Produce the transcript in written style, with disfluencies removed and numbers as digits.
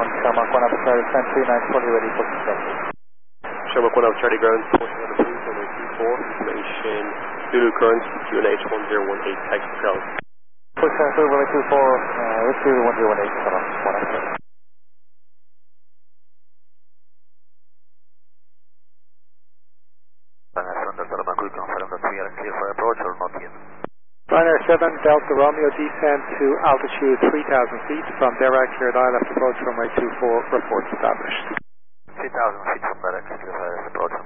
ground, Shamrock 1 up Charlie, stand 3940, ready for success. Shamrock 1 up Charlie ground, pushing on approved, runway 24, information, Zulu current, QNH 1018, taxi for Charlie. Push on approved, runway 24, Whiskey 1018, Shamrock 1 up Charlie. Clear for approach or not yet? Ryanair 7 Delta Romeo, descend to altitude 3,000 feet from Derac, cleared aisle left approach runway 24, report established. 3,000 feet from Derac, clear approach